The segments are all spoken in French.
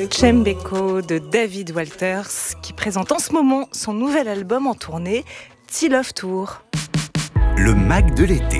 Chembeko de David Walters qui présente en ce moment son nouvel album en tournée, Tea Love Tour. Le Mag de l'été.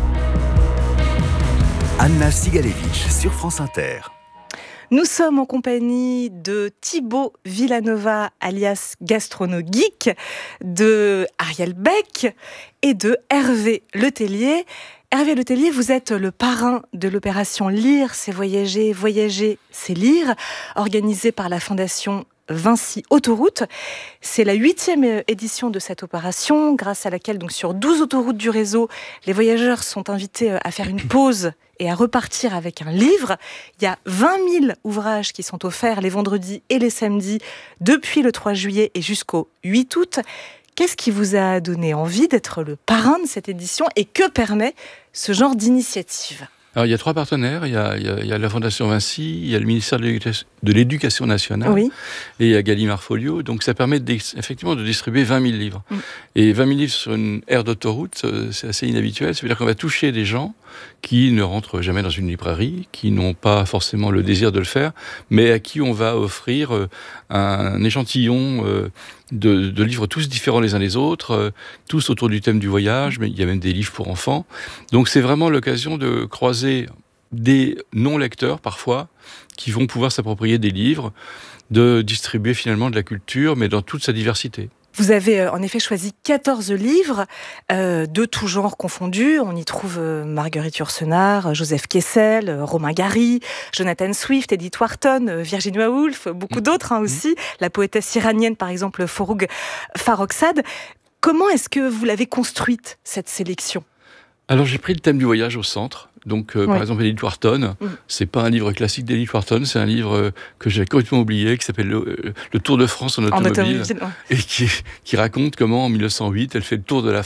Anna Sigalevitch sur France Inter. Nous sommes en compagnie de Thibaut Villanova, alias Gastrono Geek, de Ariel Beck et de Hervé Letellier. Hervé Letellier, vous êtes le parrain de l'opération Lire, c'est voyager, voyager, c'est lire, organisée par la Fondation Vinci Autoroute. C'est la 8e édition de cette opération, grâce à laquelle, donc, sur 12 autoroutes du réseau, les voyageurs sont invités à faire une pause et à repartir avec un livre. Il y a 20 000 ouvrages qui sont offerts les vendredis et les samedis depuis le 3 juillet et jusqu'au 8 août. Qu'est-ce qui vous a donné envie d'être le parrain de cette édition et que permet ce genre d'initiative ? Alors, il y a 3 partenaires. Il y a la Fondation Vinci, il y a le ministère de l'Éducation nationale, oui, et il y a Gallimard Folio. Donc, ça permet effectivement de distribuer 20 000 livres. Et 20 000 livres sur une aire d'autoroute, c'est assez inhabituel. Ça veut dire qu'on va toucher des gens qui ne rentrent jamais dans une librairie, qui n'ont pas forcément le désir de le faire, mais à qui on va offrir un échantillon de livres tous différents les uns des autres, tous autour du thème du voyage, mais il y a même des livres pour enfants. Donc c'est vraiment l'occasion de croiser des non-lecteurs parfois, qui vont pouvoir s'approprier des livres, de distribuer finalement de la culture, mais dans toute sa diversité. Vous avez en effet choisi 14 livres de tout genre confondus. On y trouve Marguerite Yourcenar, Joseph Kessel, Romain Gary, Jonathan Swift, Edith Wharton, Virginia Woolf, beaucoup d'autres aussi. La poétesse iranienne, par exemple, Forough Farrokhzad. Comment est-ce que vous l'avez construite, cette sélection ? Alors j'ai pris le thème du voyage au centre. Donc, par exemple, Edith Wharton, c'est pas un livre classique d'Edith Wharton, c'est un livre que j'avais complètement oublié, qui s'appelle le Tour de France en automobile, et qui raconte comment, en 1908, elle fait le tour de la